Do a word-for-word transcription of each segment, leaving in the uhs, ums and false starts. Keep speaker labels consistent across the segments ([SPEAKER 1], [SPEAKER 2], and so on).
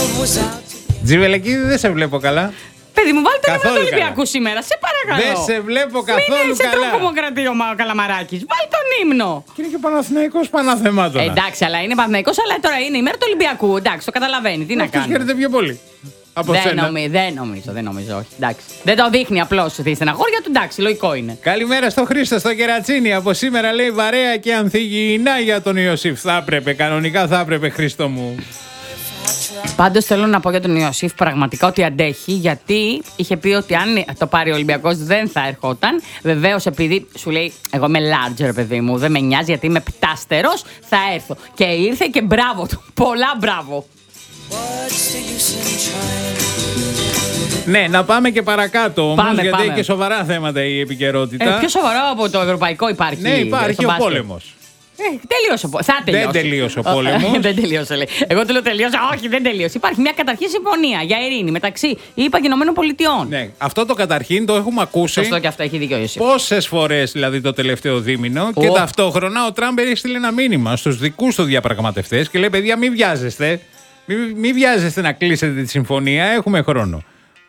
[SPEAKER 1] Τζιβελεκίδη, δεν σε βλέπω καλά.
[SPEAKER 2] Παιδί μου, βάλει το ύμνο του Ολυμπιακού σήμερα, σε παρακαλώ.
[SPEAKER 1] Δεν σε βλέπω καθόλου
[SPEAKER 2] Μην είσαι
[SPEAKER 1] καλά.
[SPEAKER 2] τρόπο κρατήριο ο Καλαμαράκης. Βάλει τον ύμνο.
[SPEAKER 1] Και είναι και Παναθηναϊκός Παναθεμάτωνα.
[SPEAKER 2] Ε, εντάξει, αλλά είναι Παναθηναϊκός, αλλά τώρα είναι η μέρα του Ολυμπιακού. Εντάξει, το καταλαβαίνει. Τι να κάνει.
[SPEAKER 1] χαίρεται πιο πολύ. Από
[SPEAKER 2] δεν,
[SPEAKER 1] σένα.
[SPEAKER 2] νομι, δεν νομίζω, δεν νομίζω. Όχι. Εντάξει. Δεν το δείχνει απλώς τη στεναχώρια του. Εντάξει, λογικό είναι.
[SPEAKER 1] Καλημέρα στο Χρήστο, στο Κερατσίνι. Από σήμερα λέει βαρέα και ανθυγιεινά για τον Ιωσήφ. Θα έπρεπε, κανονικά θα έπρεπε, Χρήστο μου.
[SPEAKER 2] Πάντως θέλω να πω για τον Ιωσήφ πραγματικά ότι αντέχει, γιατί είχε πει ότι αν το πάρει ο Ολυμπιακός δεν θα ερχόταν. Βεβαίως, επειδή σου λέει, εγώ είμαι larger, παιδί μου, δεν με νοιάζει γιατί είμαι πτάστερος, θα έρθω. Και ήρθε και μπράβο του. Πολλά μπράβο.
[SPEAKER 1] Ναι, να πάμε και παρακάτω όμως,
[SPEAKER 2] Πάμε,
[SPEAKER 1] γιατί
[SPEAKER 2] πάμε.
[SPEAKER 1] έχει και σοβαρά θέματα η επικαιρότητα.
[SPEAKER 2] Ε, πιο σοβαρό από το ευρωπαϊκό υπάρχει.
[SPEAKER 1] Ναι, υπάρχει ο πόλεμος.
[SPEAKER 2] Ε, τελείωσε ο πόλεμος. Θα τελειώσει.
[SPEAKER 1] Δεν τελείωσε ο πόλεμος.
[SPEAKER 2] Δεν τελείωσε, λέει. Εγώ του λέω τελείωσε. Όχι, δεν τελείωσε. Υπάρχει μια καταρχήν συμφωνία για ειρήνη μεταξύ ΗΠΑ και Ηνωμένων Πολιτειών.
[SPEAKER 1] Ναι, αυτό το καταρχήν το έχουμε ακούσει.
[SPEAKER 2] Σωστό, και αυτό έχει δίκιο ο Ιωσήφ.
[SPEAKER 1] Πόσες φορές δηλαδή το τελευταίο δίμηνο.
[SPEAKER 2] Oh.
[SPEAKER 1] Και ταυτόχρονα ο Τραμπ έστειλε ένα μήνυμα στους δικούς του διαπραγματευτές και λέει: παιδιά, μην βιάζεστε. Μην μη βιάζεστε να κλείσετε τη συμφωνία. Έχουμε χρόνο.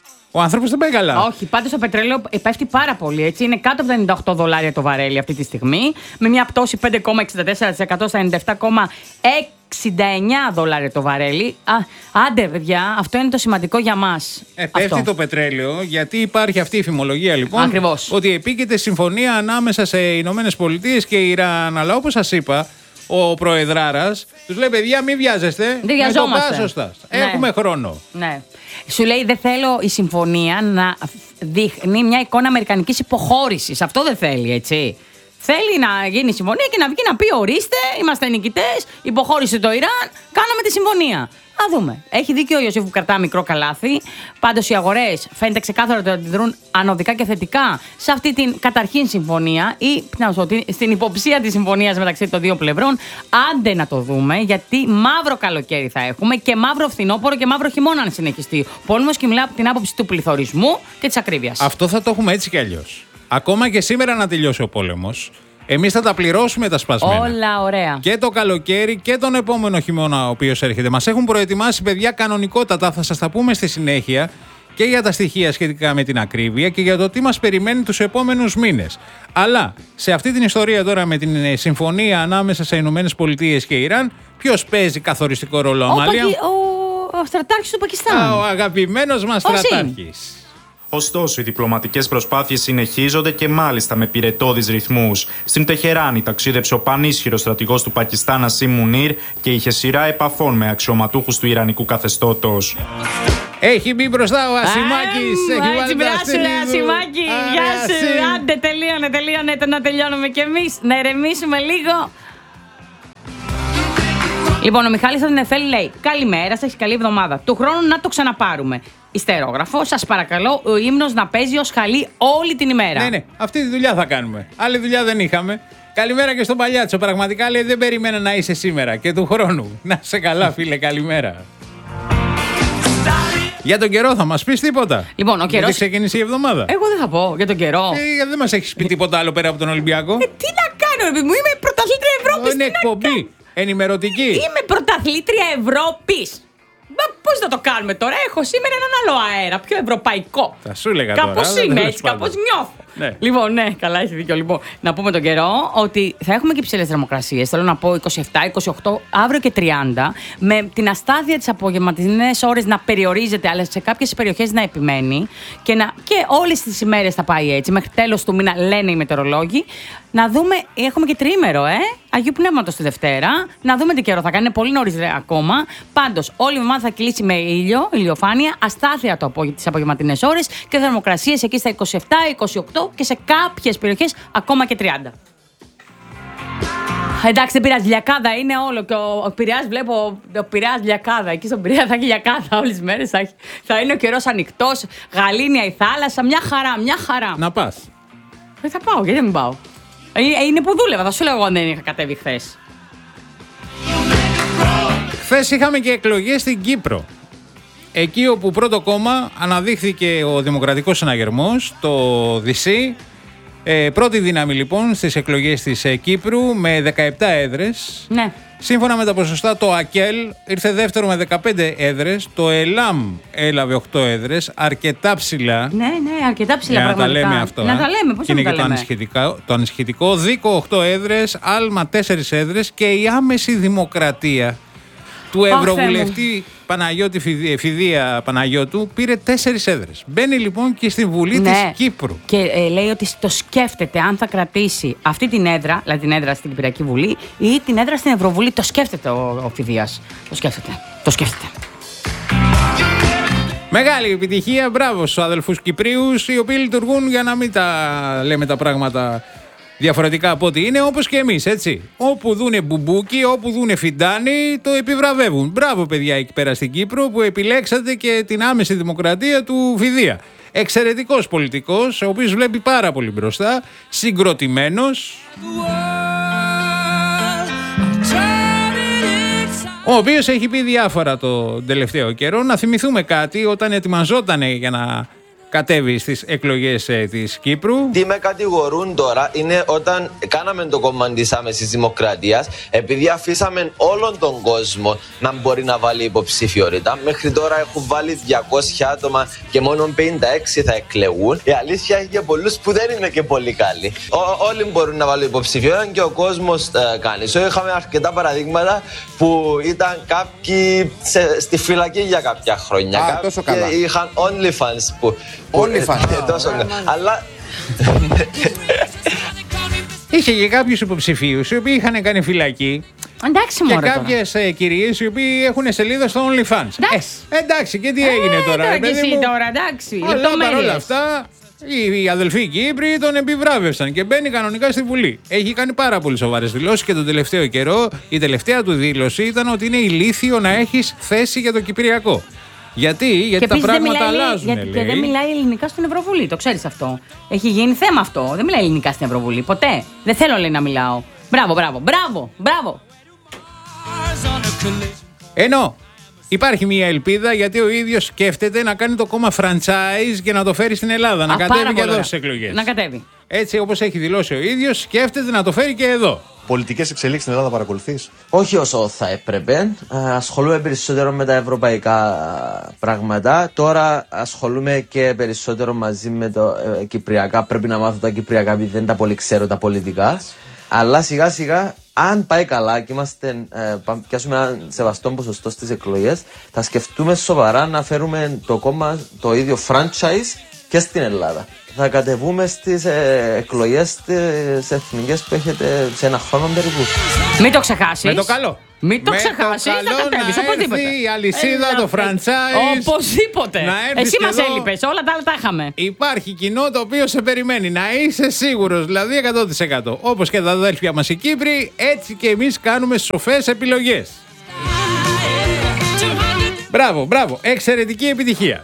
[SPEAKER 1] Ο άνθρωπος δεν πάει καλά.
[SPEAKER 2] Όχι, πάντως το πετρέλαιο πέφτει πάρα πολύ. Έτσι. Είναι κάτω από τα ενενήντα οκτώ δολάρια το βαρέλι αυτή τη στιγμή, με μια πτώση πέντε κόμμα εξήντα τέσσερα τοις εκατό στα ενενήντα επτά κόμμα εξήντα εννιά δολάρια το βαρέλι. Α, άντε, παιδιά, αυτό είναι το σημαντικό για μας.
[SPEAKER 1] Ε, πέφτει
[SPEAKER 2] αυτό.
[SPEAKER 1] το πετρέλαιο, γιατί υπάρχει αυτή η φημολογία λοιπόν.
[SPEAKER 2] Ακριβώς.
[SPEAKER 1] Ότι επίκειται συμφωνία ανάμεσα σε Ηνωμένες Πολιτείες και Ιράν. Αλλά όπως σας είπα, ο Προεδράρας τους λέει: παιδιά, μην βιάζεστε.
[SPEAKER 2] Δεν
[SPEAKER 1] με το
[SPEAKER 2] βιαζόμαστε.
[SPEAKER 1] πάσο σας.
[SPEAKER 2] Ναι.
[SPEAKER 1] Έχουμε χρόνο.
[SPEAKER 2] Ναι. Σου λέει δεν θέλω η συμφωνία να δείχνει μια εικόνα αμερικανικής υποχώρησης. Αυτό δεν θέλει, έτσι. Θέλει να γίνει συμφωνία και να βγει να πει: ορίστε, είμαστε νικητές, υποχώρησε το Ιράν, κάναμε τη συμφωνία. Α δούμε. Έχει δίκιο ο Ιωσήφ που κρατά μικρό καλάθι. Πάντως οι αγορές φαίνεται ξεκάθαρα ότι αντιδρούν ανωδικά και θετικά σε αυτή την καταρχήν συμφωνία ή να σου πω, στην υποψία της συμφωνίας μεταξύ των δύο πλευρών. Άντε να το δούμε, γιατί μαύρο καλοκαίρι θα έχουμε και μαύρο φθινόπωρο και μαύρο χειμώνα αν συνεχιστεί. Πόλεμος και μιλάω από την άποψη του πληθωρισμού και της ακρίβειας.
[SPEAKER 1] Αυτό θα το έχουμε έτσι κι αλλιώς. Ακόμα και σήμερα να τελειώσει ο πόλεμος, εμείς θα τα πληρώσουμε τα σπασμένα.
[SPEAKER 2] Όλα ωραία.
[SPEAKER 1] Και το καλοκαίρι και τον επόμενο χειμώνα ο οποίος έρχεται. Μας έχουν προετοιμάσει, παιδιά, κανονικότατα. Θα σας τα πούμε στη συνέχεια και για τα στοιχεία σχετικά με την ακρίβεια και για το τι μας περιμένει τους επόμενους μήνες. Αλλά σε αυτή την ιστορία τώρα με την συμφωνία ανάμεσα σε Ηνωμένες Πολιτείες και Ιράν, ποιος παίζει καθοριστικό ρόλο,
[SPEAKER 2] Ο,
[SPEAKER 1] Αμάλια?
[SPEAKER 2] Πακι... ο... ο στρατάρχης του Πακιστάν.
[SPEAKER 1] Α, ο αγαπημένος μας
[SPEAKER 2] Ο Συν.
[SPEAKER 1] στρατάρχης.
[SPEAKER 3] Ωστόσο, οι διπλωματικές προσπάθειες συνεχίζονται και μάλιστα με πυρετώδεις ρυθμούς. Στην Τεχεράνη ταξίδεψε ο πανίσχυρος στρατηγός του Πακιστάν Ασίμ Μουνίρ και είχε σειρά επαφών με αξιωματούχους του Ιρανικού καθεστώτος.
[SPEAKER 1] Έχει μπει μπροστά ο Ασημάκης. Έχει
[SPEAKER 2] Έτσι,
[SPEAKER 1] βάλει τα
[SPEAKER 2] μπράσου, ρε
[SPEAKER 1] στήθη του.
[SPEAKER 2] Ασημάκη.
[SPEAKER 1] Άρε,
[SPEAKER 2] Γεια σου.
[SPEAKER 1] Ασήμ.
[SPEAKER 2] Άντε, τελείωνε, τελείωνε. Το να τελειώνουμε κι εμείς. Να ηρεμήσουμε λίγο. Λοιπόν, ο Μιχάλης από την ΕΦΕΛ λέει: καλημέρα, σας, καλή εβδομάδα. Του χρόνου να το ξαναπάρουμε. Ιστερόγραφο, σας παρακαλώ, ο ύμνος να παίζει ως χαλί όλη την ημέρα.
[SPEAKER 1] Ναι, ναι, αυτή τη δουλειά θα κάνουμε. Άλλη δουλειά δεν είχαμε. Καλημέρα και στον Παλιάτσο. Πραγματικά λέει: δεν περίμενα να είσαι σήμερα και του χρόνου. Να σε καλά, φίλε, καλημέρα. Για τον καιρό θα μας πεις τίποτα?
[SPEAKER 2] Λοιπόν, ο καιρός-
[SPEAKER 1] Γιατί ξεκίνησε η εβδομάδα.
[SPEAKER 2] Εγώ δεν θα πω για τον καιρό.
[SPEAKER 1] Ε, δεν μας έχεις πει τίποτα άλλο πέρα από τον Ολυμπιακό.
[SPEAKER 2] Ε, τι να κάνω, ρε παιδί μου, είμαι πρωταθλήτρια Ευρώπης.
[SPEAKER 1] Είναι
[SPEAKER 2] τι να
[SPEAKER 1] εκπομπή. Ενημερωτική.
[SPEAKER 2] Είμαι πρωταθλήτρια Ευρώπης. Μα πώς να το κάνουμε τώρα, έχω σήμερα έναν άλλο αέρα, πιο ευρωπαϊκό.
[SPEAKER 1] Θα σου έλεγα τώρα.
[SPEAKER 2] Κάπως
[SPEAKER 1] αλλά
[SPEAKER 2] είμαι
[SPEAKER 1] τέλος
[SPEAKER 2] έτσι,
[SPEAKER 1] πάντων.
[SPEAKER 2] κάπως νιώθω.
[SPEAKER 1] Ναι.
[SPEAKER 2] Λοιπόν, ναι, καλά, έχει δίκιο. Λοιπόν, να πούμε τον καιρό ότι θα έχουμε και υψηλές θερμοκρασίες. Θέλω να πω είκοσι επτά, είκοσι οκτώ, αύριο και τριάντα. Με την αστάθεια τις απογευματινές ώρες να περιορίζεται, αλλά σε κάποιες περιοχές να επιμένει. Και, να, και όλες τις ημέρες θα πάει έτσι. Μέχρι τέλος του μήνα λένε οι μετεωρολόγοι. Να δούμε, έχουμε και τριήμερο, ε. Αγίου Πνεύματος τη Δευτέρα. Να δούμε τι καιρό θα κάνει. Είναι πολύ νωρίς ακόμα. Πάντως, όλη η εβδομάδα θα κυλήσει με ήλιο, ηλιοφάνεια, αστάθεια το απόγευμα, τις απογευματινές ώρες και θερμοκρασίες εκεί στα είκοσι επτά, είκοσι οκτώ και σε κάποιες περιοχές ακόμα και τριάντα. Εντάξει, δεν πειράζει, λιακάδα είναι όλο. Και ο, ο Πειραιάς, βλέπω, ο Πειραιάς λιακάδα. Εκεί στον Πειραιά θα έχει λιακάδα όλες τις μέρες. Θα, έχει, θα είναι ο καιρός ανοιχτός, γαλήνια η θάλασσα. Μια χαρά, μια χαρά.
[SPEAKER 1] Να πας.
[SPEAKER 2] Δεν θα πάω, γιατί δεν πάω. Ε, Είναι που δούλευα, θα σου λέω εγώ αν δεν είχα κατέβει χθες.
[SPEAKER 1] Χθες είχαμε και εκλογές στην Κύπρο. Εκεί όπου πρώτο κόμμα αναδείχθηκε ο Δημοκρατικός Συναγερμός, το ΔΥΣΥ. Ε, πρώτη δύναμη λοιπόν στις εκλογές της ε, Κύπρου με δεκαεπτά έδρες.
[SPEAKER 2] Ναι.
[SPEAKER 1] Σύμφωνα με τα ποσοστά, το ΑΚΕΛ ήρθε δεύτερο με δεκαπέντε έδρες, το ΕΛΑΜ έλαβε οκτώ έδρες, αρκετά ψηλά.
[SPEAKER 2] Ναι, ναι, αρκετά ψηλά.
[SPEAKER 1] Για να τα λέμε αυτό.
[SPEAKER 2] Να τα λέμε, πώς
[SPEAKER 1] είναι
[SPEAKER 2] να
[SPEAKER 1] και
[SPEAKER 2] τα
[SPEAKER 1] το
[SPEAKER 2] λέμε.
[SPEAKER 1] ανησυχητικό, το ανησυχητικό. Δίκο οκτώ έδρες, Άλμα τέσσερις έδρες και η άμεση δημοκρατία του Ευρωβουλευτή Παναγιώτη Φιδία, Φιδία Παναγιώτου πήρε τέσσερις έδρες. Μπαίνει λοιπόν και στη Βουλή
[SPEAKER 2] ναι.
[SPEAKER 1] της Κύπρου.
[SPEAKER 2] Και ε, λέει ότι το σκέφτεται αν θα κρατήσει αυτή την έδρα, δηλαδή την έδρα στην Κυπριακή Βουλή ή την έδρα στην Ευρωβουλή. Το σκέφτεται ο, ο Φιδίας. Το σκέφτεται. Το σκέφτεται.
[SPEAKER 1] Μεγάλη επιτυχία, μπράβο στους αδελφούς Κυπρίους, οι οποίοι λειτουργούν, για να μην τα λέμε τα πράγματα διαφορετικά από ό,τι είναι, όπως και εμείς, έτσι. Όπου δούνε μπουμπούκι, όπου δούνε φιντάνι, το επιβραβεύουν. Μπράβο, παιδιά, εκεί πέρα στην Κύπρο που επιλέξατε και την άμεση δημοκρατία του Φιδία. Εξαιρετικός πολιτικός, ο οποίος βλέπει πάρα πολύ μπροστά, συγκροτημένος, ο οποίος έχει πει διάφορα το τελευταίο καιρό. Να θυμηθούμε κάτι, όταν ετοιμαζόταν για να κατέβει στις εκλογές ε, της Κύπρου.
[SPEAKER 4] Τι με κατηγορούν τώρα είναι όταν κάναμε το κόμμα της άμεσης δημοκρατίας, επειδή αφήσαμε όλον τον κόσμο να μπορεί να βάλει υποψηφιότητα. Μέχρι τώρα έχουν βάλει διακόσια άτομα και μόνο πενήντα έξι θα εκλεγούν. Η αλήθεια έχει και πολλούς που δεν είναι και πολύ καλοί. Ό, όλοι μπορούν να βάλουν υποψηφιότητα και ο κόσμος ε, κάνει. So, είχαμε αρκετά παραδείγματα που ήταν κάποιοι σε, στη φυλακή για κάποια χρόνια.
[SPEAKER 5] Α, τόσο καλά.
[SPEAKER 4] Είχαν OnlyFans που.
[SPEAKER 5] OnlyFans.
[SPEAKER 4] Τόσο αλλά.
[SPEAKER 1] Είχε και κάποιους υποψηφίους οι οποίοι είχαν κάνει φυλακή.
[SPEAKER 2] Εντάξει,
[SPEAKER 1] Και
[SPEAKER 2] μωρέ,
[SPEAKER 1] κάποιες ε, κυρίες οι οποίοι έχουν σελίδα στο OnlyFans.
[SPEAKER 2] Εντάξει.
[SPEAKER 1] Ε, εντάξει, και τι έγινε
[SPEAKER 2] Ε,
[SPEAKER 1] τώρα,
[SPEAKER 2] τώρα
[SPEAKER 1] ρε
[SPEAKER 2] κι
[SPEAKER 1] παιδί
[SPEAKER 2] εσύ
[SPEAKER 1] μου.
[SPEAKER 2] τώρα, εντάξει.
[SPEAKER 1] Αλλά
[SPEAKER 2] λεπτομέρειες.
[SPEAKER 1] παρόλα αυτά, οι, οι αδελφοί Κύπροι τον επιβράβευσαν και μπαίνει κανονικά στη Βουλή. Έχει κάνει πάρα πολύ σοβαρές δηλώσεις και τον τελευταίο καιρό η τελευταία του δήλωση ήταν ότι είναι ηλίθιο να έχεις θέση για το Κυπριακό. Γιατί, γιατί
[SPEAKER 2] Και
[SPEAKER 1] τα
[SPEAKER 2] επίσης δεν
[SPEAKER 1] πράγματα
[SPEAKER 2] μιλάει,
[SPEAKER 1] αλλάζουν,
[SPEAKER 2] γιατί,
[SPEAKER 1] λέει.
[SPEAKER 2] και δεν μιλάει ελληνικά στην Ευρωβουλή, το ξέρεις αυτό. Έχει γίνει θέμα αυτό. Δεν μιλάει ελληνικά στην Ευρωβουλή. Ποτέ. Δεν θέλω, λέει, να μιλάω. Μπράβο, μπράβο, μπράβο, μπράβο.
[SPEAKER 1] Ενώ υπάρχει μια ελπίδα, γιατί ο ίδιος σκέφτεται να κάνει το κόμμα franchise και να το φέρει στην Ελλάδα, να
[SPEAKER 2] Α,
[SPEAKER 1] κατέβει
[SPEAKER 2] πάρα
[SPEAKER 1] και
[SPEAKER 2] πολύ
[SPEAKER 1] εδώ
[SPEAKER 2] ωραία.
[SPEAKER 1] στις εκλογές.
[SPEAKER 2] Να κατέβει.
[SPEAKER 1] Έτσι όπως έχει δηλώσει ο ίδιος, σκέφτεται να το φέρει και εδώ.
[SPEAKER 5] Πολιτικές εξελίξεις στην Ελλάδα παρακολουθείς?
[SPEAKER 4] Όχι όσο θα έπρεπε. Ε, ασχολούμαι περισσότερο με τα ευρωπαϊκά πράγματα. Τώρα ασχολούμαι και περισσότερο μαζί με το ε, κυπριακά. Πρέπει να μάθω τα κυπριακά επειδή δεν τα πολύ ξέρω τα πολιτικά. Αλλά σιγά σιγά, αν πάει καλά και είμαστε, ε, πιάσουμε ένα σεβαστό ποσοστό στις εκλογές, θα σκεφτούμε σοβαρά να φέρουμε το κόμμα το ίδιο franchise και στην Ελλάδα. Θα κατεβούμε στις ε, εκλογές τις εθνικές που έχετε σε ένα χρόνο περίπου.
[SPEAKER 2] Μην το ξεχάσεις.
[SPEAKER 1] Με το καλό.
[SPEAKER 2] Μην το
[SPEAKER 1] Με
[SPEAKER 2] ξεχάσεις,
[SPEAKER 1] το καλό
[SPEAKER 2] θα κατέβεις
[SPEAKER 1] να
[SPEAKER 2] οπωσδήποτε.
[SPEAKER 1] έρθει η αλυσίδα,
[SPEAKER 2] Έλα,
[SPEAKER 1] το franchise.
[SPEAKER 2] Οπωσδήποτε.
[SPEAKER 1] Να έρθεις
[SPEAKER 2] Εσύ
[SPEAKER 1] και
[SPEAKER 2] μας
[SPEAKER 1] εδώ.
[SPEAKER 2] έλειπες, όλα τα άλλα τα είχαμε.
[SPEAKER 1] Υπάρχει κοινό το οποίο σε περιμένει. Να είσαι σίγουρος, δηλαδή εκατό τοις εκατό. Όπως και τα αδέλφια μας οι Κύπροι, έτσι και εμείς κάνουμε σοφές επιλογές. Μπράβο, μπράβο. Εξαιρετική επιτυχία.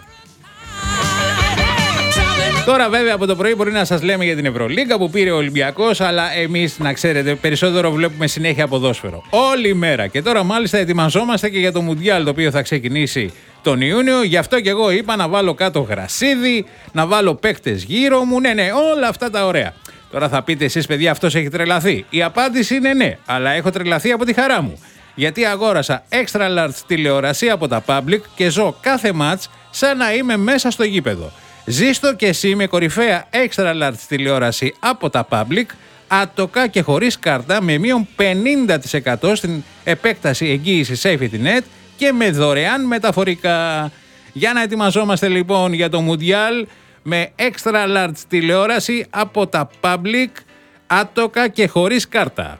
[SPEAKER 1] Τώρα βέβαια από το πρωί μπορεί να σας λέμε για την Ευρωλίγκα που πήρε ο Ολυμπιακός, αλλά εμείς να ξέρετε περισσότερο βλέπουμε συνέχεια ποδόσφαιρο. Όλη μέρα. Και τώρα μάλιστα ετοιμαζόμαστε και για το Μουντιάλ το οποίο θα ξεκινήσει τον Ιούνιο. Γι' αυτό και εγώ είπα να βάλω κάτω γρασίδι, να βάλω παίκτες γύρω μου. Ναι, ναι, όλα αυτά τα ωραία. Τώρα θα πείτε εσείς παιδιά αυτός έχει τρελαθεί. Η απάντηση είναι ναι, αλλά έχω τρελαθεί από τη χαρά μου. Γιατί αγόρασα extra large τηλεόραση από τα Public και ζω κάθε μάτς σαν να είμαι μέσα στο γήπεδο. Ζήστο και εσύ με κορυφαία extra large τηλεόραση από τα Public, άτοκα και χωρίς κάρτα με μείον πενήντα τοις εκατό στην επέκταση εγγύηση Safety Net και με δωρεάν μεταφορικά. Για να ετοιμαζόμαστε λοιπόν για το Mundial με extra large τηλεόραση από τα Public, άτοκα και χωρίς κάρτα.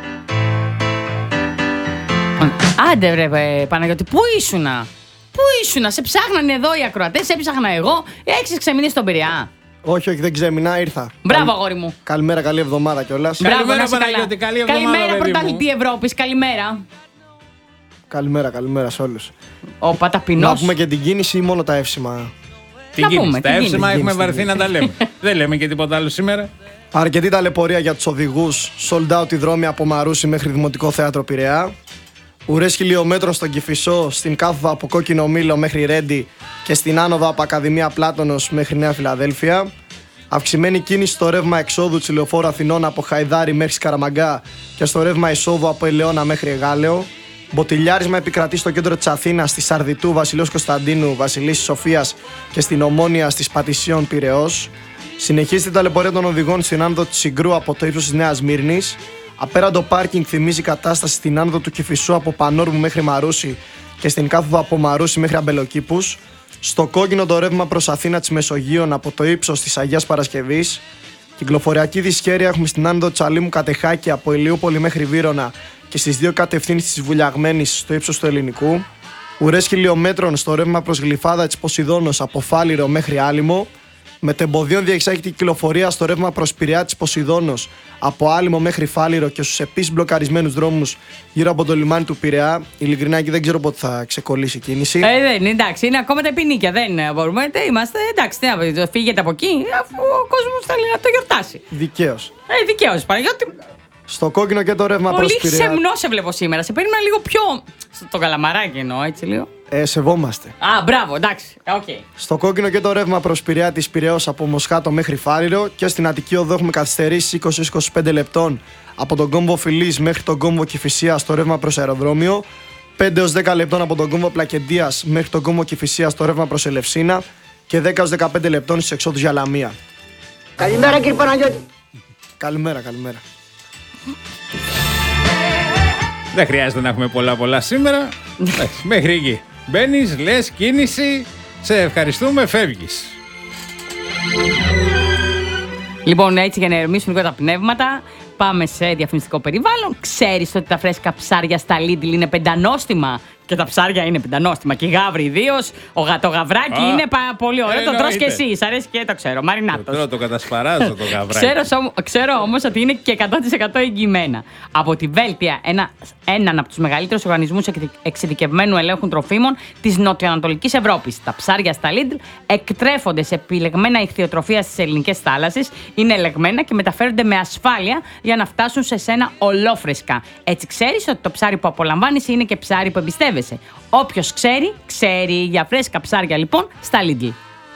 [SPEAKER 2] Άντε ρε Παναγιώτη, πού ήσουνα? Πού ήσουνα, σε ψάχνανε εδώ οι ακροατές, σε έψαχνα εγώ. Έχεις ξεμείνει στον Πειραιά.
[SPEAKER 6] Όχι, όχι, δεν ξέμεινα, ήρθα.
[SPEAKER 2] Μπράβο,
[SPEAKER 6] Καλ-
[SPEAKER 2] αγόρι μου.
[SPEAKER 6] Καλημέρα, καλή εβδομάδα κιόλας.
[SPEAKER 1] Καλημέρα,
[SPEAKER 2] Μπράβο, να είσαι
[SPEAKER 1] Παναγιώτη,
[SPEAKER 2] καλά.
[SPEAKER 1] καλή εβδομάδα,
[SPEAKER 2] Καλημέρα,
[SPEAKER 1] παιδί μου.
[SPEAKER 2] πρωταθλητή Ευρώπης, καλημέρα.
[SPEAKER 6] Καλημέρα, καλημέρα σε όλους.
[SPEAKER 2] Όπα, ταπεινός.
[SPEAKER 6] Να πούμε και την κίνηση ή μόνο τα εύσημα?
[SPEAKER 1] Την
[SPEAKER 2] Να
[SPEAKER 1] κίνηση.
[SPEAKER 2] πούμε,
[SPEAKER 1] Τα
[SPEAKER 2] την
[SPEAKER 1] εύσημα
[SPEAKER 2] κίνηση,
[SPEAKER 1] έχουμε
[SPEAKER 6] την
[SPEAKER 1] βαρθεί να τα λέμε. Δεν λέμε και τίποτα άλλο σήμερα.
[SPEAKER 6] Αρκετή ταλαιπωρία για τους οδηγούς. Sold out οι δρόμοι από Μαρούσι μέχρι Δημοτικό Θέατρο Πειραιά. Ουρές χιλιόμετρων στον Κηφισό, στην κάθοδο από Κόκκινο Μήλο μέχρι Ρέντι και στην άνοδο από Ακαδημία Πλάτωνος μέχρι Νέα Φιλαδέλφια. Αυξημένη κίνηση στο ρεύμα εξόδου της Λεωφόρου Αθηνών από Χαϊδάρη μέχρι Σκαραμαγκά και στο ρεύμα εισόδου από Ελαιώνα μέχρι Εγάλεο. Μποτιλιάρισμα επικρατεί στο κέντρο της Αθήνας, στη Σαρδιτού, Βασιλέως Κωνσταντίνου, Βασιλίσσης Σοφίας και στην Ομόνια στις Πατησίων Πειραιώς. Συνεχίζεται η ταλαιπωρία των οδηγών στην άνοδο της Συγκρού από το ύψος της Νέας Μύρνης. Απέραντο πάρκινγκ θυμίζει κατάσταση στην άνοδο του Κηφισού από Πανόρμου μέχρι Μαρούσι και στην κάθοδο από Μαρούσι μέχρι Αμπελοκήπους. Στο κόκκινο το ρεύμα προς Αθήνα της Μεσογείων από το ύψος της Αγίας Παρασκευής. Κυκλοφοριακή δυσχέρεια έχουμε στην άνοδο Τσαλίμου Κατεχάκη από Ηλιούπολη μέχρι Βύρωνα και στις δύο κατευθύνσεις της Βουλιαγμένης στο ύψος του Ελληνικού. Ουρές χιλιόμετρων στο ρεύμα προς Γλυφάδα της Ποσειδώνος από Φάληρο μέχρι Άλυμο. Μετεμποδίων διεξάγεται η κυκλοφορία στο ρεύμα προς Πειραιά της Ποσειδώνος από Άλυμο μέχρι Φάληρο και στους επίσης μπλοκαρισμένους δρόμους γύρω από το λιμάνι του Πειραιά. Ειλικρινά και δεν ξέρω πότε θα ξεκολλήσει η κίνηση.
[SPEAKER 2] Ε, δεν, εντάξει, είναι ακόμα τα επινίκια. Δεν μπορούμε. Είμαστε, εντάξει, τι, φύγετε από εκεί, αφού ο κόσμος θέλει να το γιορτάσει.
[SPEAKER 6] Δικαίως.
[SPEAKER 2] Ε, δικαίως, Παναγιώτη.
[SPEAKER 6] Στο κόκκινο και το ρεύμα προς Πειραιά.
[SPEAKER 2] Πολύ σεμνό σε βλέπω σήμερα. Σε περίμενα λίγο πιο. Στο καλαμαράκι εννοώ, έτσι λίγο.
[SPEAKER 6] Ε, σεβόμαστε.
[SPEAKER 2] Α, μπράβο, εντάξει. Okay.
[SPEAKER 6] Στο κόκκινο και το ρεύμα προς Πειραιά της Πειραιώς από Μοσχάτο μέχρι Φάληρο και στην Αττική Οδό έχουμε καθυστερήσει είκοσι με είκοσι πέντε λεπτών από τον κόμβο Φιλής μέχρι τον κόμβο Κηφισίας στο ρεύμα προς Αεροδρόμιο. πέντε έως δέκα λεπτών από τον κόμβο Πλακεντίας μέχρι τον κόμβο Κηφισίας στο ρεύμα προς Ελευσίνα και δέκα έως δεκαπέντε λεπτών στις εξόδους για Λαμία.
[SPEAKER 7] Καλημέρα κύριε Παναγιώτη.
[SPEAKER 6] Καλημέρα, καλημέρα.
[SPEAKER 1] Δεν χρειάζεται να έχουμε πολλά πολλά σήμερα. Μέχρι εκεί. Μπαίνεις, λες κίνηση, σε ευχαριστούμε, φεύγεις.
[SPEAKER 2] Λοιπόν, έτσι για να ηρεμήσουμε λίγο τα πνεύματα, πάμε σε διαφημιστικό περιβάλλον. Ξέρεις ότι τα φρέσκα ψάρια στα Lidl είναι πεντανόστιμα? Και τα ψάρια είναι πεντανόστιμα. Και οι γάβροι ιδίως. Το γαβράκι Α, είναι πα, πολύ ωραίο. Το τρως και εσύ. Σ' αρέσει και το ξέρω. Μαρινάτος.
[SPEAKER 1] Το, το κατασπαράζω το γαβράκι.
[SPEAKER 2] ξέρω, ξέρω όμως ότι είναι και εκατό τοις εκατό εγγυημένα. Από τη Βέλτια, ένα, έναν από τους μεγαλύτερους οργανισμούς εξειδικευμένου ελέγχου τροφίμων της νοτιοανατολικής Ευρώπης. Τα ψάρια στα Lidl εκτρέφονται σε επιλεγμένα ηχθειοτροφία στις ελληνικές θάλασσες, είναι ελεγμένα και μεταφέρονται με ασφάλεια για να φτάσουν σε σένα ολόφρεσκα. Έτσι ξέρεις ότι το ψάρι που απολαμβάνεις είναι και ψάρι που εμπιστεύεσαι. Όποιος ξέρει, ξέρει. Για φρέσκα ψάρια λοιπόν στα Lidl.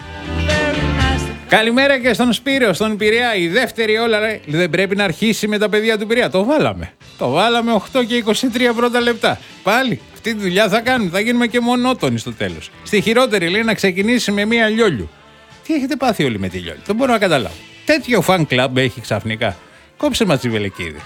[SPEAKER 1] Καλημέρα και στον Σπύριο, στον Πειραιά. Η δεύτερη όλα λέει, δεν πρέπει να αρχίσει με τα παιδιά του Πειραιά. Το βάλαμε. Το βάλαμε οκτώ και είκοσι τρία πρώτα λεπτά. Πάλι αυτή τη δουλειά θα κάνουμε. Θα γίνουμε και μονότονοι στο τέλος. Στη χειρότερη λέει να ξεκινήσει με μία λιόλιου. Τι έχετε πάθει όλοι με τη λιόλιου? Δεν μπορώ να καταλάβω. Τέτοιο φαν κλαμπ έχει ξαφνικά. Κόψε μας τη Βελεκίδη.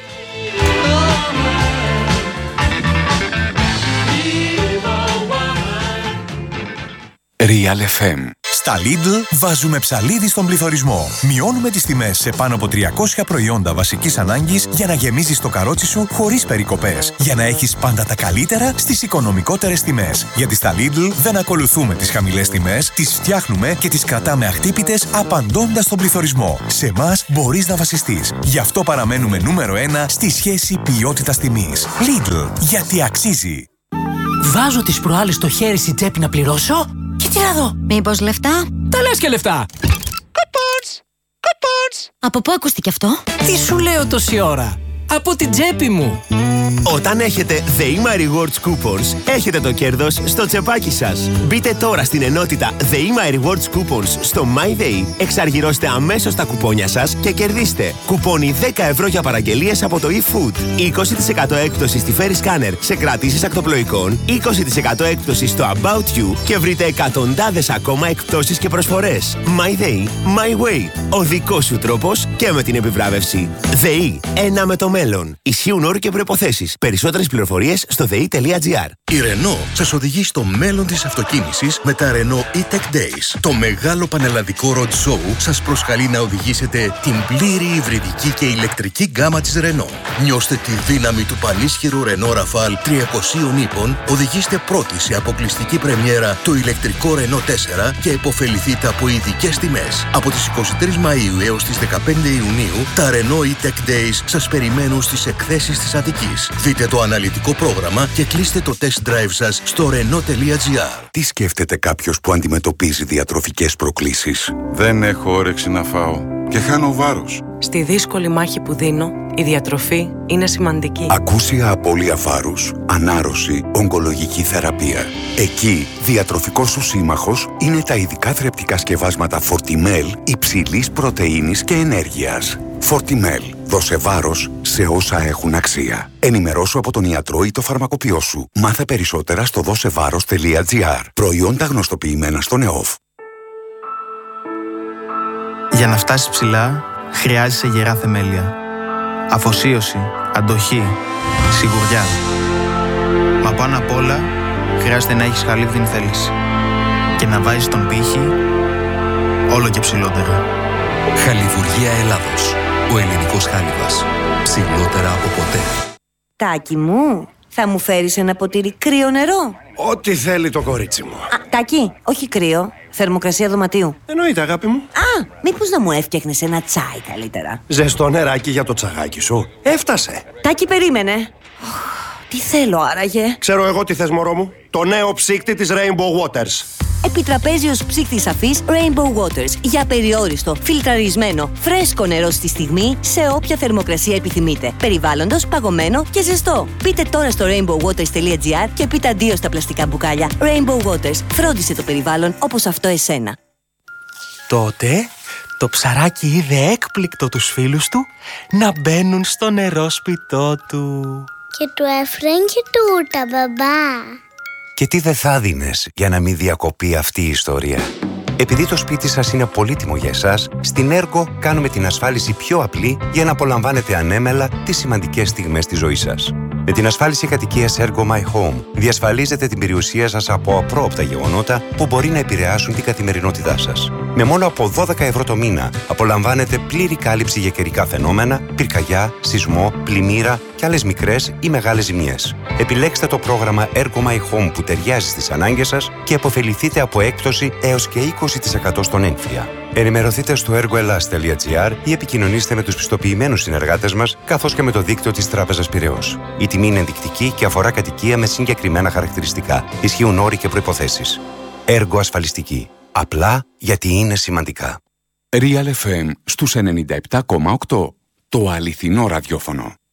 [SPEAKER 8] Real εφ εμ. Στα Lidl βάζουμε ψαλίδι στον πληθωρισμό. Μειώνουμε τις τιμές σε πάνω από τριακόσια προϊόντα βασικής ανάγκης για να γεμίζεις το καρότσι σου χωρίς περικοπές. Για να έχεις πάντα τα καλύτερα στις οικονομικότερες τιμές. Γιατί στα Lidl δεν ακολουθούμε τις χαμηλές τιμές, τις φτιάχνουμε και τις κρατάμε αχτύπητες απαντώντας στον πληθωρισμό. Σε εμάς μπορείς να βασιστείς. Γι' αυτό παραμένουμε νούμερο ένα στη σχέση ποιότητας-τιμής. Lidl, γιατί αξίζει.
[SPEAKER 9] Βάζω τις προάλλες το χέρι στη τσέπη να πληρώσω. Και τι να δω?
[SPEAKER 10] Μήπως λεφτά?
[SPEAKER 9] Τα λες και λεφτά.
[SPEAKER 10] Coupons! Coupons! Από πού ακούστηκε αυτό?
[SPEAKER 9] Τι σου λέω τόση ώρα? Από την τσέπη μου.
[SPEAKER 11] Όταν έχετε The My Rewards Coupons, έχετε το κέρδος στο τσεπάκι σας. Μπείτε τώρα στην ενότητα The My Rewards Coupons στο MyDay, εξαργυρώστε αμέσως τα κουπόνια σας και κερδίστε κουπόνι δέκα ευρώ για παραγγελίες από το eFood, είκοσι τοις εκατό έκπτωση στη Ferry Scanner σε κρατήσεις ακτοπλοϊκών, είκοσι τοις εκατό έκπτωση στο About You και βρείτε εκατοντάδες ακόμα εκπτώσεις και προσφορές. MyDay, My Way. Ο δικός σου τρόπος και με την επιβράβευση. ΔΕΗ. Ένα με το μέλλον. Ισχύουν όροι και προϋποθέσεις. Περισσότερες πληροφορίες στο δε ι τελεία τζι άρ.
[SPEAKER 12] Η Renault σας οδηγεί στο μέλλον της αυτοκίνησης με τα Renault E-Tech Days. Το μεγάλο πανελλαδικό road show σας προσκαλεί να οδηγήσετε την πλήρη υβριδική και ηλεκτρική γκάμα της Renault. Νιώστε τη δύναμη του πανίσχυρου Renault Rafale τριακοσίων ύπων, οδηγήστε πρώτοι σε αποκλειστική πρεμιέρα το ηλεκτρικό Renault τέσσερα και επωφεληθείτε από ειδικές τιμές. Από τις εικοστή τρίτη Μαΐου έως τις δεκαπέντε Ιουνίου, τα Renault E-Tech Days σας περιμένουν στις εκθέσεις της Αττικής. Δείτε το αναλυτικό πρόγραμμα και κλείστε το test drive σας στο renault τελεία τζι άρ.
[SPEAKER 13] Τι σκέφτεται κάποιος που αντιμετωπίζει διατροφικές προκλήσεις? Δεν έχω όρεξη να φάω και χάνω βάρος.
[SPEAKER 14] Στη δύσκολη μάχη που δίνω, Η διατροφή είναι σημαντική.
[SPEAKER 13] Ακούσια απώλεια βάρους, ανάρρωση, ογκολογική θεραπεία. Εκεί, διατροφικός σου σύμμαχος είναι τα ειδικά θρεπτικά σκευάσματα Fortimel υψηλής πρωτεΐνης και ενέργειας. Fortimel. Δώσε βάρος σε όσα έχουν αξία. Ενημερώσου από τον ιατρό ή το φαρμακοποιό σου. Μάθε περισσότερα στο δώσεβάρος τελεία τζι άρ. Προϊόντα γνωστοποιημένα στον ΕΟΦ.
[SPEAKER 15] Για να φτάσεις ψηλά, χρειάζεσαι γερά θεμέλια. Αφοσίωση, αντοχή, σιγουριά. Μα πάνω απ' όλα, χρειάζεται να έχεις χαλίβδινη θέληση. Και να βάζεις τον πύχη όλο και ψηλότερα.
[SPEAKER 16] Χαλιβουργία Ελλάδος. Ο ελληνικός χάλιβας. Ψηλότερα από ποτέ.
[SPEAKER 17] Τάκη μου, θα μου φέρεις ένα ποτήρι κρύο νερό?
[SPEAKER 18] Ό,τι θέλει το κορίτσι μου.
[SPEAKER 17] Α, Τάκη, όχι κρύο. Θερμοκρασία δωματίου.
[SPEAKER 18] Εννοείται, αγάπη μου.
[SPEAKER 17] Α, μήπως να μου έφτιαχνες ένα τσάι καλύτερα?
[SPEAKER 18] Ζεστό νεράκι για το τσαγάκι σου. Έφτασε.
[SPEAKER 17] Τάκη, περίμενε. Τι θέλω άραγε?
[SPEAKER 18] Ξέρω εγώ τι θες, μωρό μου. Το νέο ψύκτη της Rainbow Waters.
[SPEAKER 17] Επιτραπέζιος ψύκτης αφής Rainbow Waters. Για περιόριστο, φιλτραρισμένο, φρέσκο νερό στη στιγμή, σε όποια θερμοκρασία επιθυμείτε. Περιβάλλοντος, παγωμένο και ζεστό. Μπείτε τώρα στο rainbow waters τελεία τζι άρ και πείτε αντίο στα πλαστικά μπουκάλια. Rainbow Waters. Φρόντισε το περιβάλλον όπως αυτό εσένα.
[SPEAKER 19] Τότε το ψαράκι είδε έκπληκτο τους φίλους του να μπαίνουν στο νερόσπιτό του.
[SPEAKER 10] Και του έφεραν και τούρτα, μπαμπά.
[SPEAKER 20] Και τι δεν θα δίνες για να μην διακοπεί αυτή η ιστορία? Επειδή το σπίτι σας είναι πολύτιμο για εσάς, στην Ergo κάνουμε την ασφάλιση πιο απλή για να απολαμβάνετε ανέμελα τις σημαντικές στιγμές της ζωής σας. Με την ασφάλιση κατοικίας Ergo My Home διασφαλίζετε την περιουσία σας από απρόοπτα γεγονότα που μπορεί να επηρεάσουν την καθημερινότητά σας. Με μόνο από δώδεκα ευρώ το μήνα απολαμβάνετε πλήρη κάλυψη για καιρικά φαινόμενα, πυρκαγιά, σεισμό, πλημμύρα και άλλες μικρές ή μεγάλες ζημιές. Επιλέξτε το πρόγραμμα Ergo My Home που ταιριάζει στις ανάγκες σας και αποφεληθείτε από έκπτωση έως και είκοσι τοις εκατό στον έμφυα. Ενημερωθείτε στο ergoelas τελεία τζι άρ ή επικοινωνήστε με τους πιστοποιημένους συνεργάτες μας, καθώς και με το δίκτυο της Τράπεζας Πειραιώς. Η τιμή είναι ενδεικτική και αφορά κατοικία με συγκεκριμένα χαρακτηριστικά. Ισχύουν όροι και προϋποθέσεις. Ergo ασφαλιστική. Απλά γιατί είναι σημαντικά.
[SPEAKER 21] Real εφ εμ στους ενενήντα επτά κόμμα οκτώ. Το αληθινό ραδιόφωνο.